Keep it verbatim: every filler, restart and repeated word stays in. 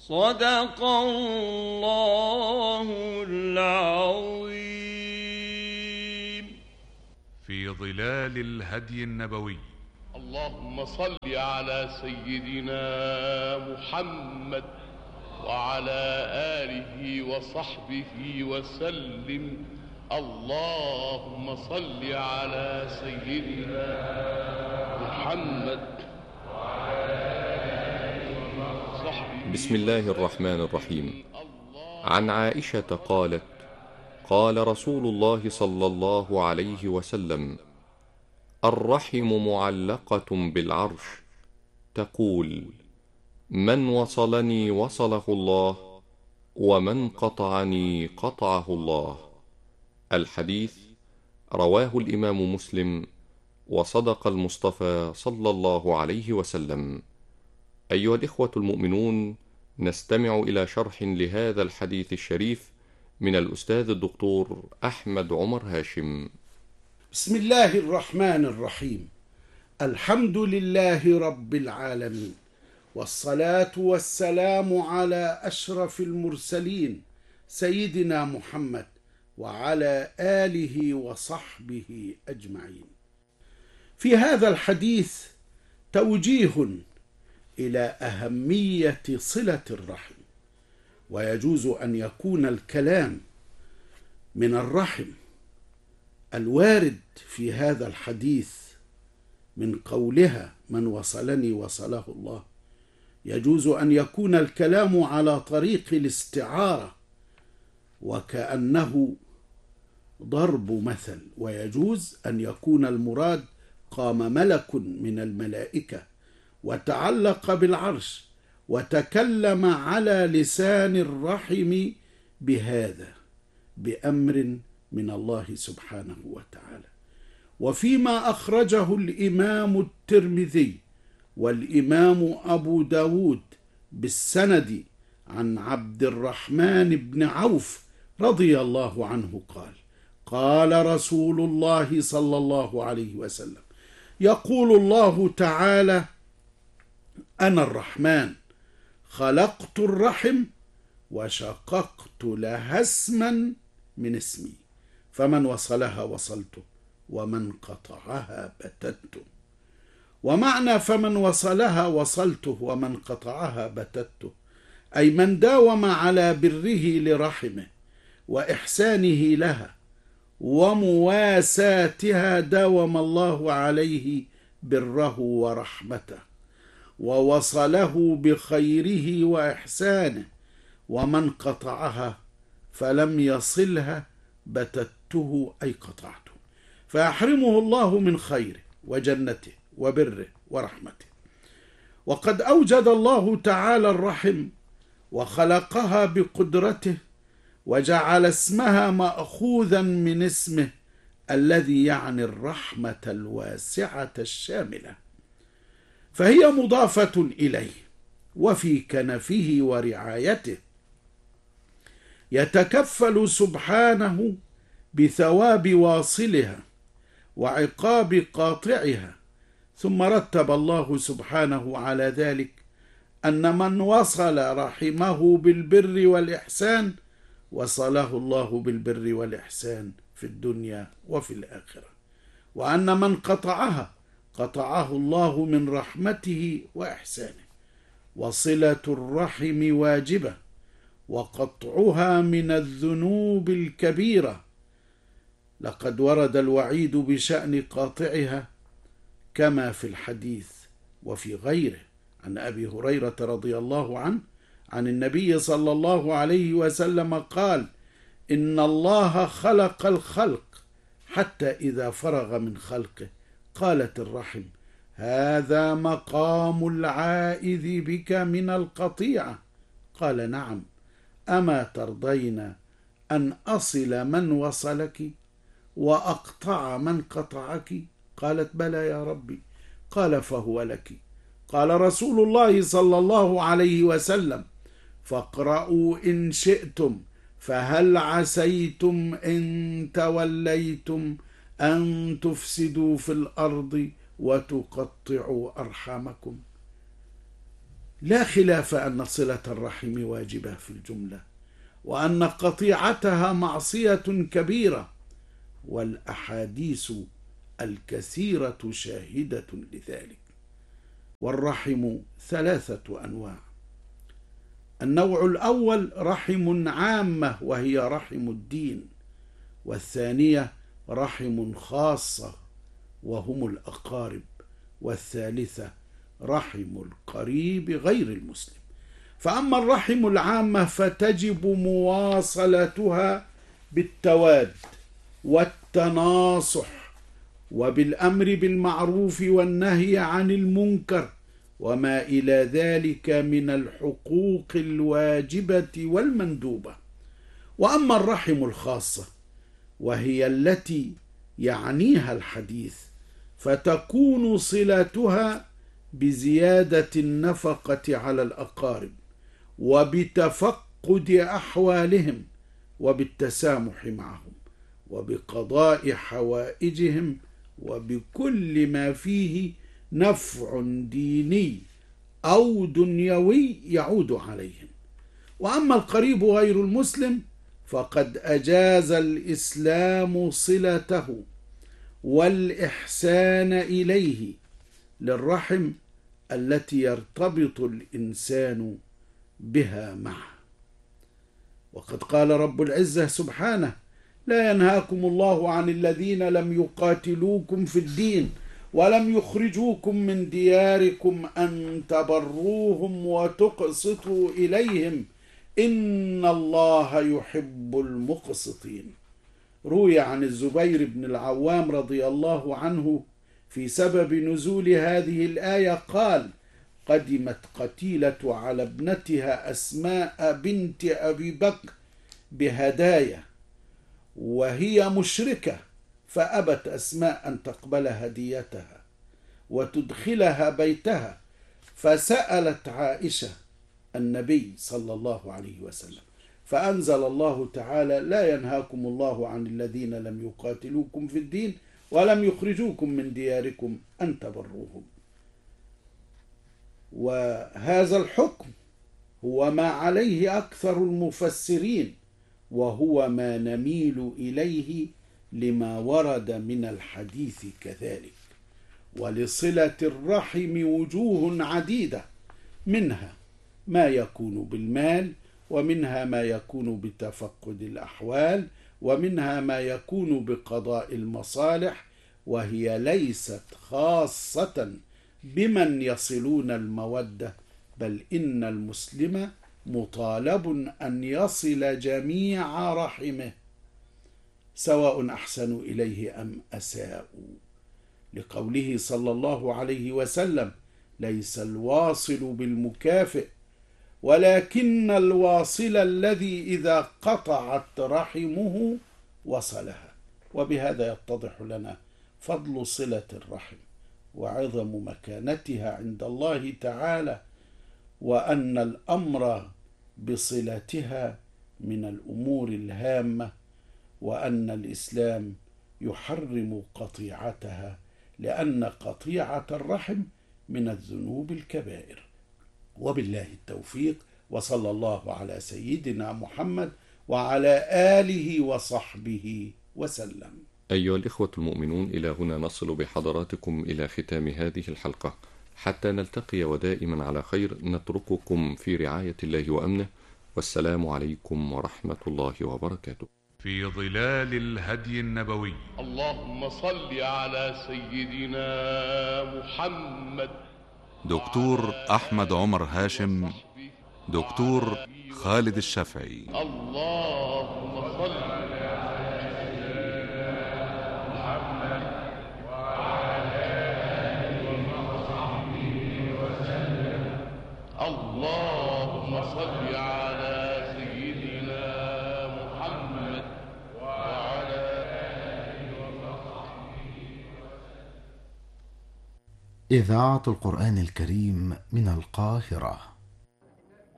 صدق الله العظيم. في ظلال الهدي النبوي. اللهم صل على سيدنا محمد وعلى آله وصحبه وسلم. اللهم صل على سيدنا محمد وعلى آله وصحبه. بسم الله الرحمن الرحيم. عن عائشة قالت: قال رسول الله صلى الله عليه وسلم: الرحم معلقة بالعرش، تقول: من وصلني وصله الله، ومن قطعني قطعه الله. الحديث رواه الإمام مسلم، وصدق المصطفى صلى الله عليه وسلم. أيها الإخوة المؤمنون، نستمع إلى شرح لهذا الحديث الشريف من الأستاذ الدكتور أحمد عمر هاشم. بسم الله الرحمن الرحيم. الحمد لله رب العالمين، والصلاة والسلام على أشرف المرسلين سيدنا محمد وعلى آله وصحبه أجمعين. في هذا الحديث توجيه إلى أهمية صلة الرحم، ويجوز أن يكون الكلام من الرحم الوارد في هذا الحديث من قولها من وصلني وصله الله، يجوز أن يكون الكلام على طريق الاستعارة وكأنه ضرب مثل، ويجوز أن يكون المراد قام ملك من الملائكة وتعلق بالعرش وتكلم على لسان الرحم بهذا بأمر من الله سبحانه وتعالى. وفيما أخرجه الإمام الترمذي والإمام أبو داود بالسند عن عبد الرحمن بن عوف رضي الله عنه قال: قال رسول الله صلى الله عليه وسلم: يقول الله تعالى: أنا الرحمن خلقت الرحم وشققت لها اسما من اسمي، فمن وصلها وصلته ومن قطعها بتته. ومعنى فمن وصلها وصلته ومن قطعها بتته أي من داوم على بره لرحمه وإحسانه لها ومواساتها داوم الله عليه بره ورحمته ووصله بخيره وإحسانه. ومن قطعها فلم يصلها بتته أي قطعته، فيحرمه الله من خيره وجنته وبره ورحمته. وقد أوجد الله تعالى الرحم وخلقها بقدرته، وجعل اسمها مأخوذا من اسمه الذي يعني الرحمة الواسعة الشاملة، فهي مضافة إليه وفي كنفه ورعايته. يتكفل سبحانه بثواب واصلها وعقاب قاطعها. ثم رتب الله سبحانه على ذلك أن من وصل رحمه بالبر والإحسان وصله الله بالبر والإحسان في الدنيا وفي الآخرة، وأن من قطعها قطعه الله من رحمته وإحسانه. وصلة الرحم واجبة، وقطعها من الذنوب الكبيرة. لقد ورد الوعيد بشأن قاطعها كما في الحديث وفي غيره عن أبي هريرة رضي الله عنه عن النبي صلى الله عليه وسلم قال: إن الله خلق الخلق حتى إذا فرغ من خلقه قالت الرحم: هذا مقام العائذ بك من القطيعة. قال: نعم، أما ترضين أن أصل من وصلك وأقطع من قطعك؟ قالت: بلى يا ربي. قال: فهو لك. قال رسول الله صلى الله عليه وسلم: فاقرأوا إن شئتم، فهل عسيتم إن توليتم أن تفسدوا في الأرض وتقطعوا أرحامكم. لا خلاف أن صلة الرحم واجبة في الجملة، وأن قطيعتها معصية كبيرة، والأحاديث الكثيرة شاهدة لذلك. والرحم ثلاثة أنواع: النوع الأول رحم عامة وهي رحم الدين، والثانية رحم خاصة وهم الأقارب، والثالثة رحم القريب غير المسلم. فأما الرحم العامة فتجب مواصلتها بالتواد والتناصح وبالأمر بالمعروف والنهي عن المنكر وما إلى ذلك من الحقوق الواجبة والمندوبة. وأما الرحم الخاصة وهي التي يعنيها الحديث فتكون صلتها بزيادة النفقة على الأقارب وبتفقد أحوالهم وبالتسامح معهم وبقضاء حوائجهم وبكل ما فيه نفع ديني أو دنيوي يعود عليهم. وأما القريب غير المسلم فقد أجاز الإسلام صلته والإحسان إليه للرحم التي يرتبط الإنسان بها معه. وقد قال رب العزة سبحانه: لا ينهاكم الله عن الذين لم يقاتلوكم في الدين ولم يخرجوكم من دياركم أن تبروهم وتقسطوا إليهم إن الله يحب المقسطين. روي عن الزبير بن العوام رضي الله عنه في سبب نزول هذه الآية قال: قدمت قتيلة على ابنتها أسماء بنت أبي بكر بهدايا وهي مشركة، فأبت أسماء أن تقبل هديتها وتدخلها بيتها، فسألت عائشة النبي صلى الله عليه وسلم، فأنزل الله تعالى: لا ينهاكم الله عن الذين لم يقاتلوكم في الدين ولم يخرجوكم من دياركم أن تبروهم. وهذا الحكم هو ما عليه أكثر المفسرين، وهو ما نميل إليه لما ورد من الحديث كذلك. ولصلة الرحم وجوه عديدة، منها ما يكون بالمال، ومنها ما يكون بتفقد الأحوال، ومنها ما يكون بقضاء المصالح، وهي ليست خاصة بمن يصلون المودة، بل إن المسلم مطالب أن يصل جميع رحمه سواء أحسنوا إليه أم أساءوا، لقوله صلى الله عليه وسلم: ليس الواصل بالمكافئ ولكن الواصل الذي إذا قطعت رحمه وصلها. وبهذا يتضح لنا فضل صلة الرحم وعظم مكانتها عند الله تعالى، وأن الأمر بصلتها من الأمور الهامة، وأن الإسلام يحرم قطيعتها، لأن قطيعة الرحم من الذنوب الكبائر. وبالله التوفيق، وصلى الله على سيدنا محمد وعلى آله وصحبه وسلم. أيها الإخوة المؤمنون، إلى هنا نصل بحضراتكم إلى ختام هذه الحلقة. حتى نلتقي ودائما على خير، نترككم في رعاية الله وأمنه، والسلام عليكم ورحمة الله وبركاته. في ظلال الهدي النبوي. اللهم صل على سيدنا محمد. دكتور أحمد عمر هاشم، دكتور خالد الشافعي. اللهم صل اللهم صل على سيدنا محمد وعلى آله وصحبه. إذاعة القرآن الكريم من القاهرة.